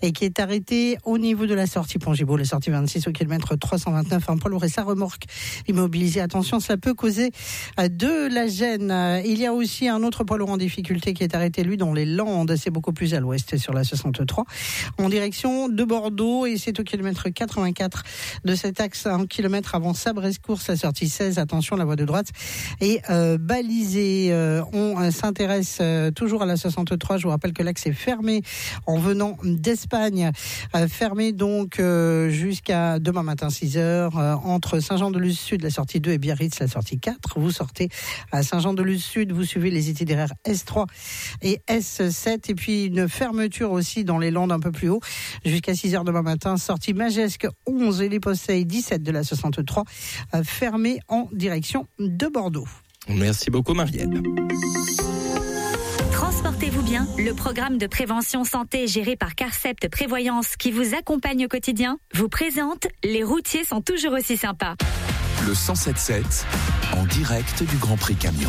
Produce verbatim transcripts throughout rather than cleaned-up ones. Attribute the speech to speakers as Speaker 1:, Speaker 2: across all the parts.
Speaker 1: et qui est arrêté au niveau de la sortie Pont-Gibaud, la sortie vingt-six au kilomètre trois cent vingt-neuf. Un poids lourd et sa remorque immobilisée. Attention, cela peut causer de la gêne. Il y a aussi un autre poids lourd en difficulté qui est arrêté, lui, dans les Landes. C'est beaucoup plus à l'ouest, sur la soixante-trois, en direction de Bordeaux, et c'est au kilomètre quatre-vingt-quatre de cet axe, un kilomètre avant Sabrescourse, la sortie seize. Attention, la voie de droite est euh, balisée. Euh, on euh, s'intéresse euh, toujours à la soixante-trois. Je vous rappelle que l'axe est fermé en venant d'Espagne, euh, fermé donc euh, jusqu'à demain matin six heures, euh, entre Saint-Jean-de-Luz-Sud, la sortie deux, et Biarritz, la sortie quatre. Vous sortez à Saint-Jean-de-Luz-Sud, vous suivez les itinéraires S trois et S sept, et puis une fermeture aussi dans les Landes un peu plus haut jusqu'à six heures demain matin, sortie Magesque onze et les Posseilles dix-sept de la soixante-trois, euh, fermée en direction de Bordeaux.
Speaker 2: Merci beaucoup, Marielle.
Speaker 3: Transportez-vous bien, le programme de prévention santé géré par Carcept Prévoyance qui vous accompagne au quotidien vous présente Les routiers sont toujours aussi sympas.
Speaker 4: Le cent sept sept en direct du Grand Prix Camion.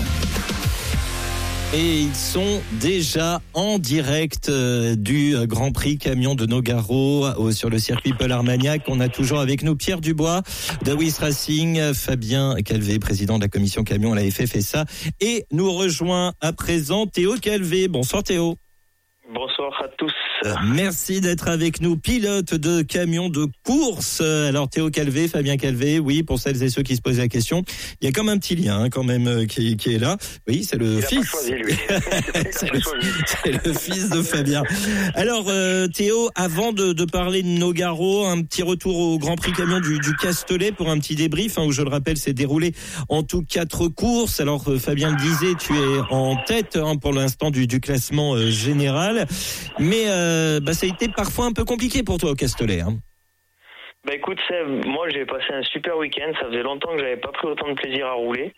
Speaker 2: Et ils sont déjà en direct euh, du Grand Prix Camion de Nogaro euh, sur le circuit Paul Armagnac. On a toujours avec nous Pierre Dubois d'Awis Racing, Fabien Calvé, président de la commission Camion à la F F S A, et nous rejoint à présent Théo Calvé. Bonsoir Théo.
Speaker 5: Bonsoir à tous.
Speaker 2: Euh, merci d'être avec nous, pilote de camion de course. Alors Théo Calvé, Fabien Calvé, oui, pour celles et ceux qui se posent la question, il y a comme un petit lien hein, quand même euh, qui, qui est là. Oui, c'est le
Speaker 5: il
Speaker 2: fils.
Speaker 5: A pas choisi, lui.
Speaker 2: c'est, le, c'est le fils de Fabien. Alors euh, Théo, avant de, de parler de Nogaro, un petit retour au Grand Prix Camion du, du Castellet pour un petit débrief hein, où je le rappelle, c'est déroulé en tout quatre courses. Alors euh, Fabien le disait, tu es en tête hein, pour l'instant du, du classement euh, général. Mais euh, bah, ça a été parfois un peu compliqué pour toi au Castellet. Hein.
Speaker 5: Bah écoute Seb, moi j'ai passé un super week-end, ça faisait longtemps que j'avais pas pris autant de plaisir à rouler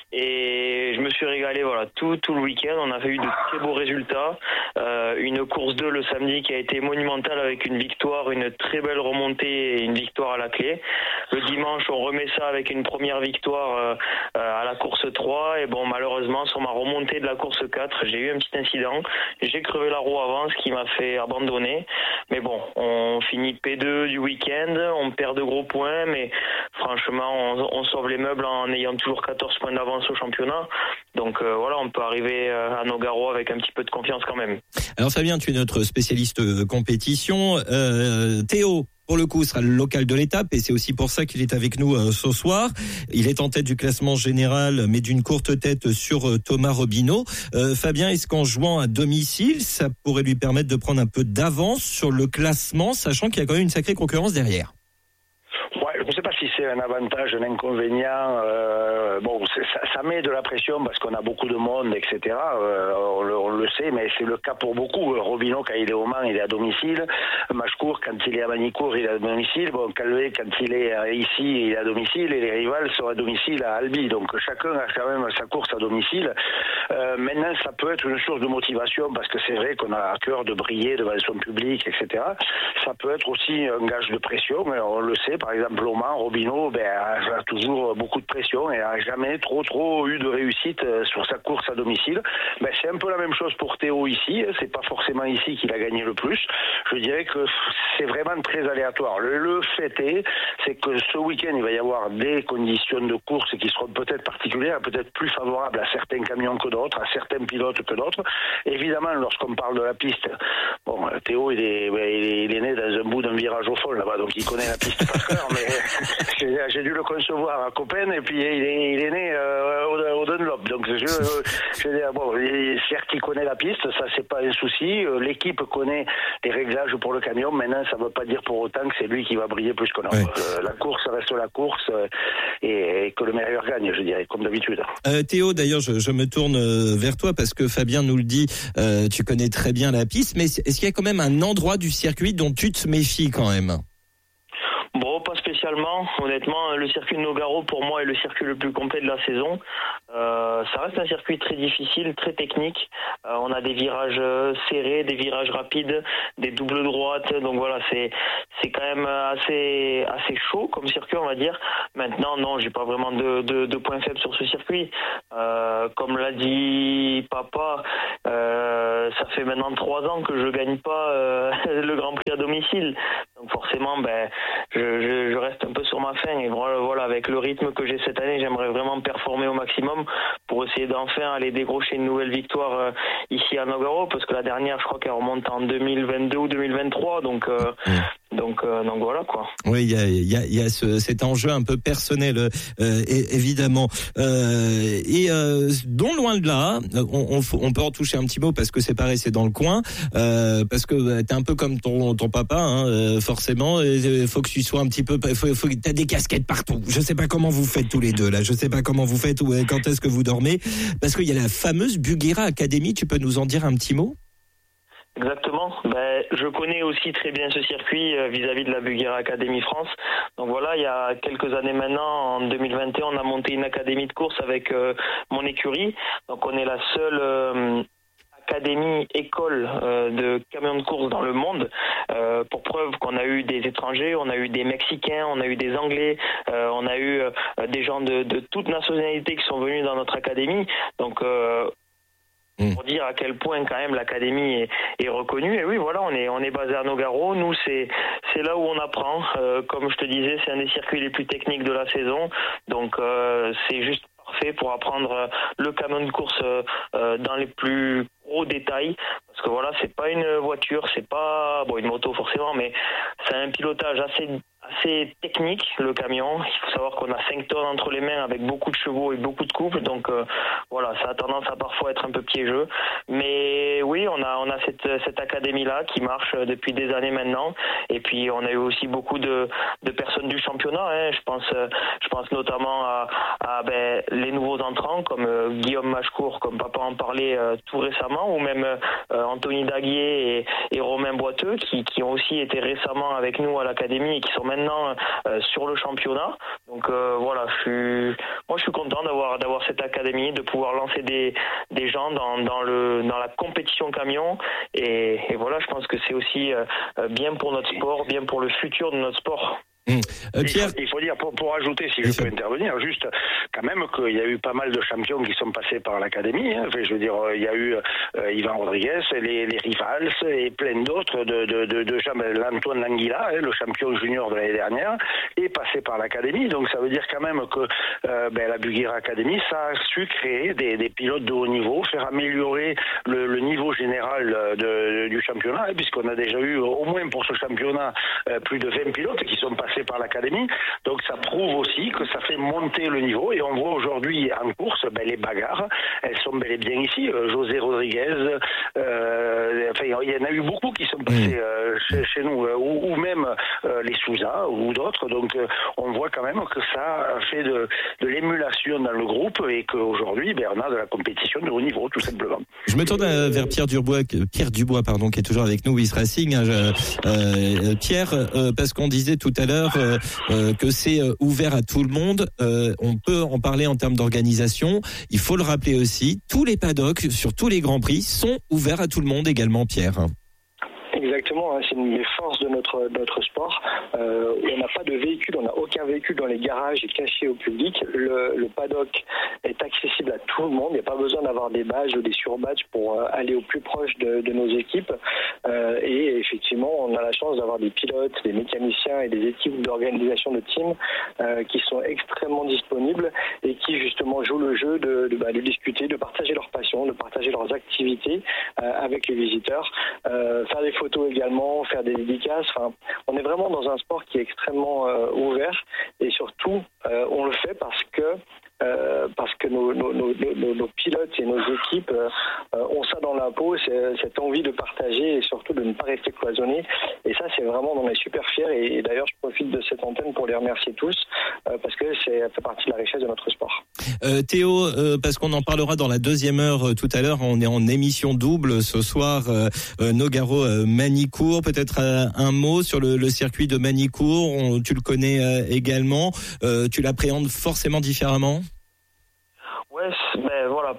Speaker 5: et je me suis régalé voilà tout tout le week-end. On a eu de très beaux résultats, euh, une course deux le samedi qui a été monumentale avec une victoire, une très belle remontée et une victoire à la clé. Le dimanche on remet ça avec une première victoire euh, euh, à la course trois et bon malheureusement sur ma remontée de la course quatre j'ai eu un petit incident, j'ai crevé la roue avant ce qui m'a fait abandonner, mais bon on finit P deux du week-end. On perd de gros points, mais franchement, on, on sauve les meubles en ayant toujours quatorze points d'avance au championnat. Donc euh, voilà, on peut arriver à Nogaro avec un petit peu de confiance quand même.
Speaker 2: Alors Fabien, tu es notre spécialiste euh, compétition. Euh, Théo, pour le coup, sera le local de l'étape et c'est aussi pour ça qu'il est avec nous euh, ce soir. Il est en tête du classement général, mais d'une courte tête sur euh, Thomas Robineau. Euh, Fabien, est-ce qu'en jouant à domicile, ça pourrait lui permettre de prendre un peu d'avance sur le classement, sachant qu'il y a quand même une sacrée concurrence derrière?
Speaker 6: Je ne sais pas si c'est un avantage, un inconvénient. Euh, bon, c'est, ça, ça met de la pression parce qu'on a beaucoup de monde, et cetera. Euh, on, le, on le sait, mais c'est le cas pour beaucoup. Robineau, quand il est au Mans, il est à domicile. Machcourt, quand il est à Manicourt, il est à domicile. Bon, Calvé, quand il est ici, il est à domicile. Et les rivales sont à domicile à Albi. Donc chacun a quand même sa course à domicile. Euh, maintenant, ça peut être une source de motivation parce que c'est vrai qu'on a à cœur de briller devant son public, et cetera. Ça peut être aussi un gage de pression. Mais on le sait, par exemple, au Mans, Robineau ben, a toujours beaucoup de pression et n'a jamais trop trop eu de réussite sur sa course à domicile. Ben, c'est un peu la même chose pour Théo ici. C'est pas forcément ici qu'il a gagné le plus. Je dirais que c'est vraiment très aléatoire. Le, le fait est, c'est que ce week-end, il va y avoir des conditions de course qui seront peut-être particulières, peut-être plus favorables à certains camions que d'autres, à certains pilotes que d'autres. Évidemment, lorsqu'on parle de la piste, bon, Théo, il est, il est né dans un bout d'un virage au fond là-bas, donc il connaît la piste par cœur, mais j'ai, j'ai dû le concevoir à Copen et puis il est, il est né euh, au, au Dunlop. Donc je, je veux dire, bon, certes il connaît la piste, ça c'est pas un souci. L'équipe connaît les réglages pour le camion. Maintenant, ça ne veut pas dire pour autant que c'est lui qui va briller plus que l'autre. Ouais. Euh, la course reste la course euh, et, et que le meilleur gagne, je dirais, comme d'habitude.
Speaker 2: Euh, Théo, d'ailleurs, je, je me tourne vers toi parce que Fabien nous le dit, euh, tu connais très bien la piste, mais est-ce qu'il y a quand même un endroit du circuit dont tu te méfies quand même ?
Speaker 5: Bon, pas spécialement. Honnêtement, le circuit de Nogaro, pour moi, est le circuit le plus complet de la saison. Euh, ça reste un circuit très difficile, très technique. Euh, on a des virages serrés, des virages rapides, des doubles droites. Donc voilà, c'est c'est quand même assez assez chaud comme circuit, on va dire. Maintenant, non, j'ai pas vraiment de de, de points faibles sur ce circuit. Euh, comme l'a dit Papa, euh, euh, ça fait maintenant trois ans que je gagne pas euh, le Grand Prix à domicile. Donc forcément, ben, je, je, je reste un peu sur ma faim. Et voilà, voilà, avec le rythme que j'ai cette année, j'aimerais vraiment performer au maximum pour essayer d'enfin aller décrocher une nouvelle victoire euh, ici à Nogaro, parce que la dernière, je crois qu'elle remonte en deux mille vingt-deux ou deux mille vingt-trois. Donc, euh, donc, euh, donc voilà quoi.
Speaker 2: Oui, il y a, il y a, il y a ce, cet enjeu un peu personnel, euh, évidemment. Euh, et euh, donc loin de là, on, on, on peut en toucher un petit mot parce que c'est pareil, c'est dans le coin, euh, parce que bah, t'es un peu comme ton, ton papa, hein, euh, forcément. Il faut que tu sois un petit peu, faut, faut, t'as des casquettes partout. Je sais pas comment vous faites tous les deux là. Je sais pas comment vous faites ou quand est-ce que vous dormez, parce qu'il y a la fameuse Bugheera Academy. Tu peux nous en dire un petit mot?
Speaker 5: Exactement. Ben, je connais aussi très bien ce circuit euh, vis-à-vis de la Bugheera Academy France. Donc voilà, il y a quelques années maintenant, en deux mille vingt et un, on a monté une académie de course avec euh, mon écurie. Donc on est la seule euh, académie école euh, de camions de course dans le monde. Euh, pour preuve qu'on a eu des étrangers, on a eu des Mexicains, on a eu des Anglais, euh, on a eu euh, des gens de, de toute nationalité qui sont venus dans notre académie. Donc euh, pour dire à quel point quand même l'académie est, est reconnue. Et oui, voilà, on est on est basé à Nogaro. Nous, c'est c'est là où on apprend. Euh, comme je te disais, c'est un des circuits les plus techniques de la saison. Donc euh, c'est juste parfait pour apprendre le camion de course euh, dans les plus gros détails. Parce que voilà, c'est pas une voiture, c'est pas bon une moto forcément, mais c'est un pilotage assez assez technique, le camion. Il faut savoir qu'on a cinq tonnes entre les mains avec beaucoup de chevaux et beaucoup de couple, donc euh, voilà, ça a tendance à parfois être un peu piégeux. Mais oui, on a on a cette cette académie là qui marche depuis des années maintenant. Et puis on a eu aussi beaucoup de de personnes du championnat. Hein. Je pense je pense notamment à, à ben, les nouveaux entrants comme euh, Guillaume Machecourt, comme papa en parlait euh, tout récemment, ou même euh, Anthony Daguier et, et Romain Boiteux qui qui ont aussi été récemment avec nous à l'académie et qui sont maintenant maintenant euh, sur le championnat. Donc euh, voilà, je suis, moi je suis content d'avoir d'avoir cette académie, de pouvoir lancer des des gens dans dans le dans la compétition camion et, et voilà, je pense que c'est aussi euh, bien pour notre sport, bien pour le futur de notre sport.
Speaker 2: Mmh. Euh, Pierre...
Speaker 6: il, faut, il faut dire, pour, pour ajouter, si je peux intervenir, juste quand même qu'il y a eu pas mal de champions qui sont passés par l'académie. Hein. Enfin, je veux dire, il y a eu euh, Ivan Rodriguez, les, les Rivals et plein d'autres de, de, de, de gens. L'Antoine Languila, hein, le champion junior de l'année dernière, est passé par l'académie. Donc ça veut dire quand même que euh, ben, la Bugheera Academy, ça a su créer des, des pilotes de haut niveau, faire améliorer le, le niveau général de, de, du championnat, hein, puisqu'on a déjà eu au moins pour ce championnat euh, plus de vingt pilotes qui sont passés par l'académie, donc ça prouve aussi que ça fait monter le niveau et on voit aujourd'hui en course ben, les bagarres, elles sont bel et bien ici. Euh, José Rodriguez, euh, enfin il y en a eu beaucoup qui sont passés euh, chez, chez nous, euh, ou, ou même euh, les Souza ou d'autres, donc euh, on voit quand même que ça fait de, de l'émulation dans le groupe et qu'aujourd'hui ben, on a de la compétition de haut niveau tout simplement.
Speaker 2: Je me tourne euh, vers Pierre Dubois, Pierre Dubois pardon, qui est toujours avec nous, Wiss Racing. Hein, je, euh, Pierre, euh, parce qu'on disait tout à l'heure Euh, euh, que c'est euh, ouvert à tout le monde. Euh, on peut en parler en termes d'organisation. Il faut le rappeler aussi, tous les paddocks sur tous les grands prix sont ouverts à tout le monde également, Pierre.
Speaker 7: Exactement, hein, c'est une des forces de notre, de notre sport. Euh, on n'a pas de véhicule, on n'a aucun véhicule dans les garages et caché au public. Le, le paddock est accessible à tout le monde. Il n'y a pas besoin d'avoir des badges ou des surbadges pour euh, aller au plus proche de, de nos équipes. Euh, et effectivement, on a la chance d'avoir des pilotes, des mécaniciens et des équipes d'organisation de team euh, qui sont extrêmement disponibles et qui justement jouent le jeu de, de, bah, de discuter, de partager leur passion, de partager leurs activités euh, avec les visiteurs, euh, faire des photos également, faire des dédicaces. Enfin, on est vraiment dans un sport qui est extrêmement euh, ouvert et surtout euh, on le fait parce que Euh, parce que nos, nos, nos, nos, nos pilotes et nos équipes euh, ont ça dans la peau, c'est, cette envie de partager et surtout de ne pas rester cloisonnés. Et ça, c'est vraiment, on en est super fiers. Et, et d'ailleurs, je profite de cette antenne pour les remercier tous euh, parce que c'est, ça fait partie de la richesse de notre sport.
Speaker 2: Euh, Théo, euh, parce qu'on en parlera dans la deuxième heure euh, tout à l'heure, on est en émission double ce soir, euh, euh, Nogaro euh, Manicourt. Peut-être euh, un mot sur le, le circuit de Manicourt. On, tu le connais euh, également. Euh, tu l'appréhendes forcément différemment?
Speaker 5: Ouais, ben voilà. Pour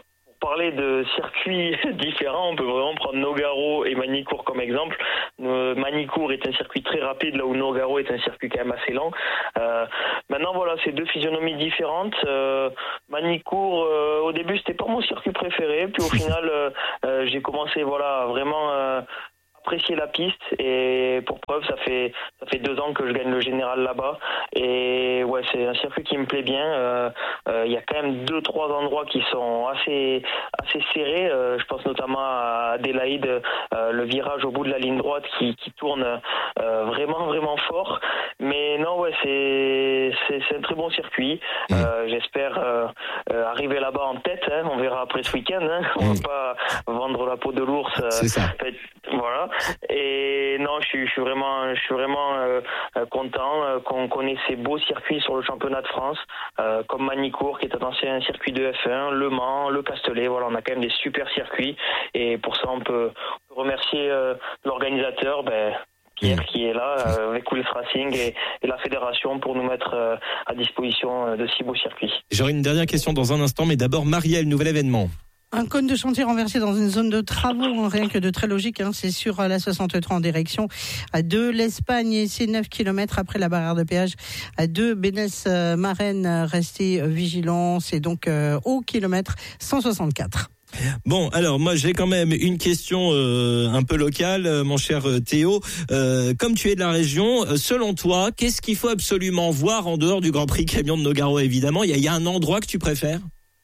Speaker 5: parler de circuits différents, on peut vraiment prendre Nogaro et Magny-Cours comme exemple. Euh, Magny-Cours est un circuit très rapide, là où Nogaro est un circuit quand même assez lent. Euh, maintenant, voilà, c'est deux physionomies différentes. Euh, Magny-Cours, euh, au début, c'était pas mon circuit préféré, puis au final, euh, euh, j'ai commencé, voilà, vraiment... Euh, apprécier la piste, et pour preuve ça fait ça fait deux ans que je gagne le général là-bas, et ouais, c'est un circuit qui me plaît bien. Euh, euh, il y a quand même deux trois endroits qui sont assez assez serrés. Euh, je pense notamment à Adélaïde, euh, le virage au bout de la ligne droite qui qui tourne euh, vraiment vraiment fort. Mais non, ouais, c'est c'est, c'est un très bon circuit. Mmh. Euh, j'espère euh, euh, arriver là-bas en tête. Hein, on verra après ce week-end. Hein. On mmh. va pas vendre la peau de l'ours. Euh,
Speaker 2: c'est ça.
Speaker 5: Voilà. Et non, je suis, je suis vraiment, je suis vraiment euh, content euh, qu'on connaisse ces beaux circuits sur le championnat de France, euh, comme Magny-Cours, qui est un ancien circuit de F un, Le Mans, le Castellet. Voilà, on a quand même des super circuits, et pour ça, on peut, on peut remercier euh, l'organisateur, ben, Pierre, mmh. qui est là, euh, avec Wheels Racing et, et la fédération, pour nous mettre euh, à disposition euh, de si beaux circuits.
Speaker 2: J'aurai une dernière question dans un instant, mais d'abord, Marielle, nouvel événement.
Speaker 1: Un cône de chantier renversé dans une zone de travaux, rien que de très logique, hein, c'est sur la soixante-trois en direction de l'Espagne, et c'est neuf kilomètres après la barrière de péage de Bénesse-Marennes. Restez vigilants, c'est donc euh, au kilomètre cent soixante-quatre.
Speaker 2: Bon, alors moi j'ai quand même une question euh, un peu locale, euh, mon cher euh, Théo. Euh, comme tu es de la région, euh, selon toi, qu'est-ce qu'il faut absolument voir en dehors du Grand Prix Camion de Nogaro, évidemment? Il y a, il y a un endroit que tu préfères?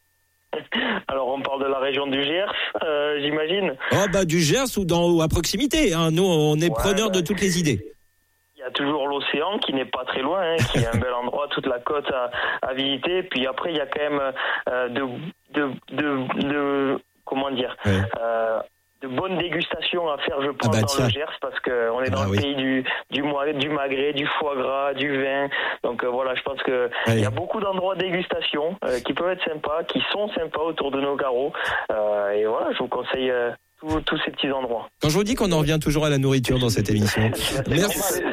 Speaker 5: Alors on parle de la région du Gers, euh, j'imagine.
Speaker 2: Oh bah du Gers ou, dans, ou à proximité, hein. Nous on est ouais, preneurs bah, de toutes les idées.
Speaker 5: Il y a toujours l'océan qui n'est pas très loin, hein, qui est un bel endroit, toute la côte à, à visiter. Puis après il y a quand même euh, de, de, de, de comment dire ouais. euh, de bonnes dégustations à faire, je pense, ah bah, dans le Gers, parce que on est ah dans bah, le oui. pays du du, du magret, du foie gras, du vin. Donc euh, voilà, je pense que il ouais. y a beaucoup d'endroits de dégustation euh, qui peuvent être sympas, qui sont sympas autour de Nogaro. Euh, et voilà, je vous conseille euh, tous, tous ces petits endroits.
Speaker 2: Quand je vous dis qu'on en revient toujours à la nourriture dans cette émission.
Speaker 6: Merci.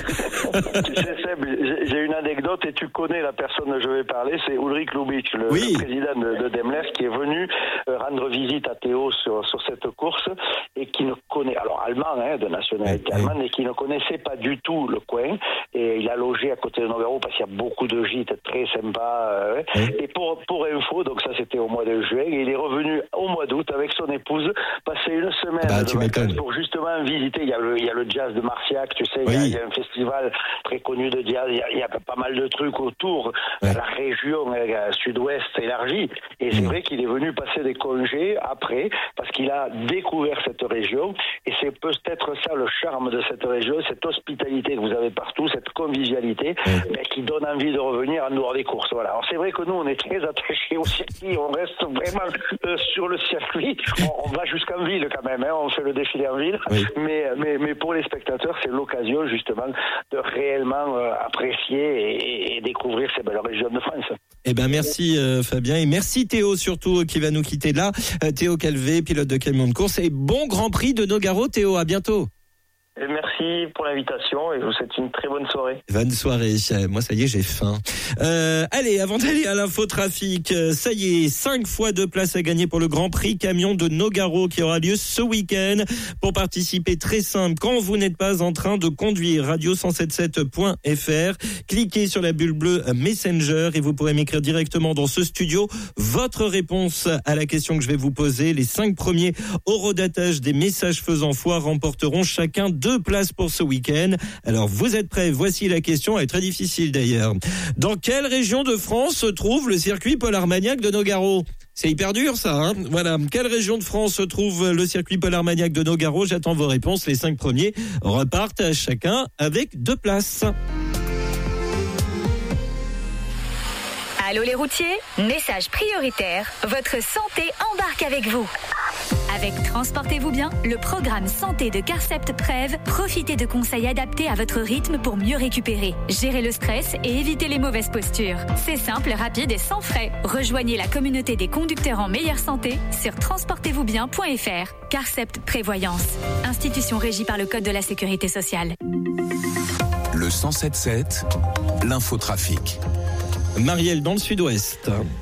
Speaker 6: Tu sais, Seb, j'ai une anecdote, et tu connais la personne dont je vais parler, c'est Ulrich Lubitsch, le, oui. le président de, de Daimler, qui est venu rendre visite à Théo sur, sur cette course, et qui ne connaît, alors allemand, hein, de nationalité oui. allemande, et qui ne connaissait pas du tout le coin, et il a logé à côté de Nogaro, parce qu'il y a beaucoup de gîtes très sympas, euh, oui. et pour, pour info, donc ça c'était au mois de juin, et il est revenu au mois d'août avec son épouse, passer une semaine bah, de vacances pour justement visiter. Il y a le, il y a le jazz de Marciac, tu sais, oui. il, y a, il y a un festival très connu de jazz, il y a, il y a pas mal de trucs autour, ouais. la région euh, sud-ouest élargie, et c'est mmh. vrai qu'il est venu passer des congés après, parce qu'il a découvert cette région, et c'est peut-être ça le charme de cette région, cette hospitalité que vous avez partout, cette convivialité, mmh. ben, qui donne envie de revenir en dehors des courses. Voilà. Alors c'est vrai que nous, on est très attachés au circuit, on reste vraiment euh, sur le circuit, on, on va jusqu'en ville quand même, hein, on fait le défilé en ville, oui. mais, mais, mais pour les spectateurs, c'est l'occasion justement de réellement euh, apprécier et, et découvrir ces belles régions de France.
Speaker 2: Eh ben merci euh, Fabien, et merci Théo surtout, qui va nous quitter là. Euh, Théo Calvé, pilote de camion de course, et bon Grand Prix de Nogaro. Théo, à bientôt.
Speaker 5: Et merci pour l'invitation, et je vous souhaite une très bonne soirée.
Speaker 2: Bonne soirée. Moi, ça y est, j'ai faim. Euh, allez, avant d'aller à l'infotrafic, ça y est, cinq fois deux places à gagner pour le Grand Prix Camion de Nogaro qui aura lieu ce week-end. Pour participer, très simple, quand vous n'êtes pas en train de conduire, radio cent soixante-dix-sept point f r, cliquez sur la bulle bleue Messenger et vous pourrez m'écrire directement dans ce studio votre réponse à la question que je vais vous poser. Les cinq premiers au redatage des messages faisant foi remporteront chacun deux places pour ce week-end. Alors, vous êtes prêts? Voici la question. Elle est très difficile d'ailleurs. Dans quelle région de France se trouve le circuit Paul Armagnac de Nogaro? C'est hyper dur ça, hein? Voilà. Quelle région de France se trouve le circuit Paul Armagnac de Nogaro? J'attends vos réponses. Les cinq premiers repartent chacun avec deux places.
Speaker 3: Allô les routiers, message prioritaire, votre santé embarque avec vous. Avec Transportez-vous bien, le programme santé de Carcept Prev, profitez de conseils adaptés à votre rythme pour mieux récupérer, gérer le stress et éviter les mauvaises postures. C'est simple, rapide et sans frais. Rejoignez la communauté des conducteurs en meilleure santé sur transportez vous bien point f r. Carcept Prévoyance, institution régie par le Code de la Sécurité sociale.
Speaker 4: Le cent sept sept, l'infotrafic.
Speaker 2: Marielle, dans le sud-ouest.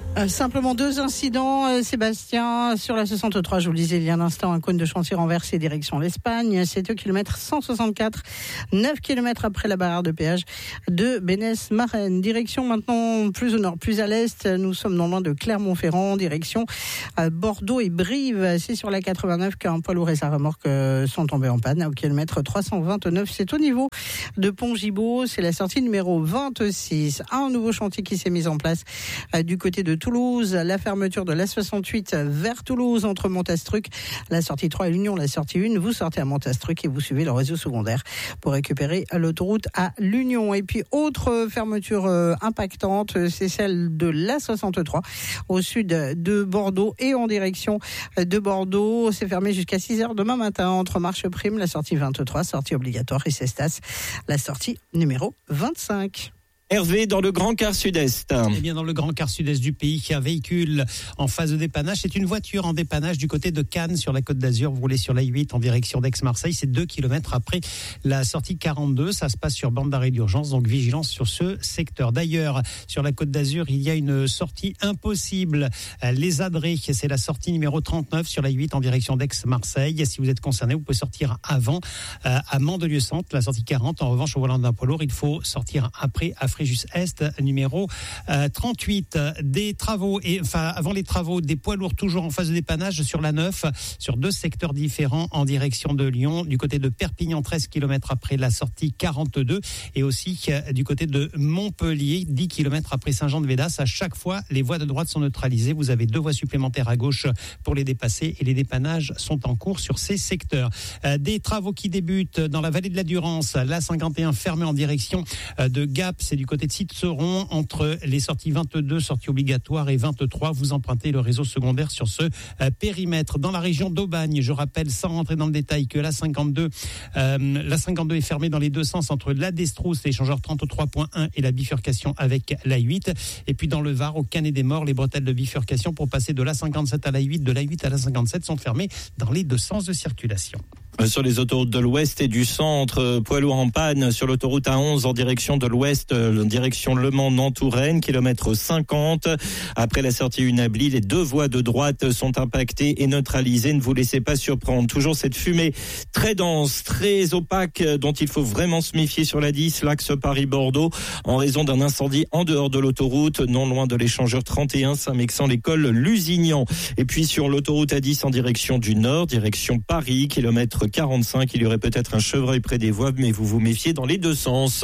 Speaker 1: Euh, simplement deux incidents, euh, Sébastien, sur la soixante-trois, je vous le disais il y a un instant, un cône de chantier renversé direction l'Espagne, c'est au kilomètre cent soixante-quatre, neuf kilomètres après la barrière de péage de Bénès-Marennes. Direction maintenant plus au nord, plus à l'est, nous sommes non loin de Clermont-Ferrand, direction euh, Bordeaux et Brive, c'est sur la quatre-vingt-neuf qu'un poids lourd et sa remorque euh, sont tombés en panne, au kilomètre trois cent vingt-neuf, c'est au niveau de Pont-Gibaud, c'est la sortie numéro vingt-six, un nouveau chantier qui s'est mis en place euh, du côté de Toulouse, la fermeture de l'A soixante-huit vers Toulouse entre Montastruc, la sortie trois et l'Union, la sortie un, vous sortez à Montastruc et vous suivez le réseau secondaire pour récupérer l'autoroute à l'Union. Et puis autre fermeture euh, impactante, c'est celle de l'A soixante-trois au sud de Bordeaux et en direction de Bordeaux. C'est fermé jusqu'à six heures demain matin entre Marche Prime, la sortie vingt-trois, sortie obligatoire, et Cestas, la sortie numéro vingt-cinq.
Speaker 2: Hervé, dans le Grand Quart Sud-Est.
Speaker 8: Eh bien, dans le Grand Quart Sud-Est du pays, un véhicule en phase de dépannage. C'est une voiture en dépannage du côté de Cannes, sur la Côte d'Azur. Vous roulez sur l'A huit en direction d'Aix-Marseille. C'est deux kilomètres après la sortie quarante-deux. Ça se passe sur bande d'arrêt d'urgence, donc vigilance sur ce secteur. D'ailleurs, sur la Côte d'Azur, il y a une sortie impossible. Les Adrets, c'est la sortie numéro trente-neuf sur l'A huit en direction d'Aix-Marseille. Si vous êtes concerné, vous pouvez sortir avant euh, à Mandelieu-Centre, la sortie quarante. En revanche, au volant d'un poids lourd, il faut sortir après à Fréjus-Est, numéro euh, trente-huit. Des travaux, et enfin avant les travaux, des poids lourds toujours en phase de dépannage sur la neuf, sur deux secteurs différents en direction de Lyon, du côté de Perpignan, treize kilomètres après la sortie quarante-deux, et aussi euh, du côté de Montpellier, dix kilomètres après Saint-Jean-de-Védas. À chaque fois, les voies de droite sont neutralisées. Vous avez deux voies supplémentaires à gauche pour les dépasser, et les dépannages sont en cours sur ces secteurs. Euh, des travaux qui débutent dans la vallée de la Durance, l'A cinquante et un fermé en direction euh, de Gap, c'est du côté de Citeron, entre les sorties vingt-deux, sortie obligatoire, et vingt-trois, vous empruntez le réseau secondaire sur ce euh, périmètre. Dans la région d'Aubagne, je rappelle, sans rentrer dans le détail, que l'A cinquante-deux, euh, l'A cinquante-deux est fermée dans les deux sens entre la Destrousse, l'échangeur trente-trois point un, et la bifurcation avec l'A huit. Et puis dans le Var, au Canet-des-Morts, les bretelles de bifurcation pour passer de l'A cinquante-sept à l'A huit, de l'A huit à l'A cinquante-sept sont fermées dans les deux sens de circulation.
Speaker 2: Sur les autoroutes de l'Ouest et du Centre, poids lourd en panne sur l'autoroute A onze en direction de l'Ouest, en direction Le Mans-Nantouraine, kilomètre cinquante. Après la sortie Unabli, les deux voies de droite sont impactées et neutralisées. Ne vous laissez pas surprendre. Toujours cette fumée très dense, très opaque, dont il faut vraiment se méfier sur la dix, l'axe Paris-Bordeaux, en raison d'un incendie en dehors de l'autoroute, non loin de l'échangeur trente et un, Saint-Mexan-l'École, Lusignan. Et puis sur l'autoroute A dix en direction du Nord, direction Paris, kilomètre quarante-cinq, il y aurait peut-être un chevreuil près des voies, mais vous vous méfiez dans les deux sens.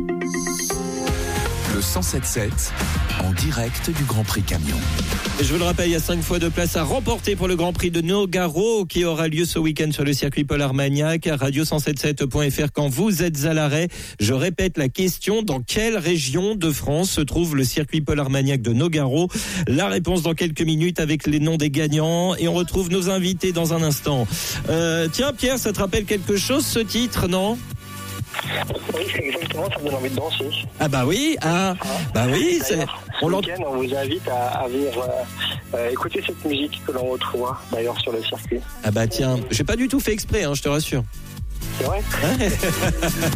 Speaker 4: Le cent sept sept, en direct du Grand Prix Camion.
Speaker 2: Et je vous le rappelle, il y a cinq fois de place à remporter pour le Grand Prix de Nogaro, qui aura lieu ce week-end sur le circuit Paul Armagnac, à radio cent soixante-sept point f r quand vous êtes à l'arrêt. Je répète la question: dans quelle région de France se trouve le circuit Paul Armagnac de Nogaro? La réponse dans quelques minutes avec les noms des gagnants, et on retrouve nos invités dans un instant. Euh, tiens Pierre, ça te rappelle quelque chose ce titre, non?
Speaker 7: Oui, exactement, ça me donne envie de danser.
Speaker 2: Ah bah oui, ah, bah oui, c'est...
Speaker 7: Ce week-end, on vous invite à, à venir euh, euh, écouter cette musique que l'on retrouvera d'ailleurs sur le circuit.
Speaker 2: Ah bah tiens, j'ai pas du tout fait exprès, hein, je te rassure.
Speaker 7: C'est vrai?